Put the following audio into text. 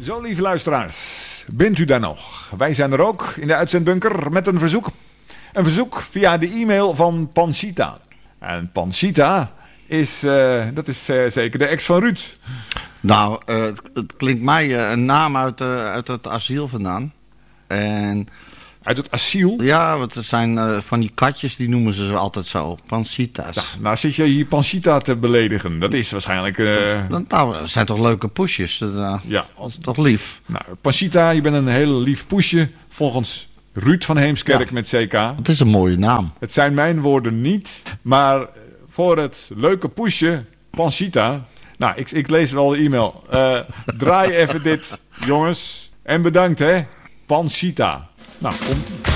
Zo, lieve luisteraars, bent u daar nog? Wij zijn er ook in de uitzendbunker met een verzoek. Een verzoek via de e-mail van Panchita. En Panchita is, zeker de ex van Ruud. Nou, het klinkt mij een naam uit het asiel vandaan. En... Uit het asiel? Ja, want het zijn van die katjes, die noemen ze altijd zo. Panchita's. Ja, nou zit je hier Panchita te beledigen. Dat is waarschijnlijk... Nou, dat zijn toch leuke poesjes. Ja. Dat is toch lief. Nou, Panchita, je bent een heel lief poesje. Volgens Ruud van Heemskerk met CK. Het is een mooie naam. Het zijn mijn woorden niet. Maar voor het leuke poesje, Panchita... Nou, ik lees wel de e-mail. Draai even dit, jongens. En bedankt, hè. Panchita. Nou, komt-ie.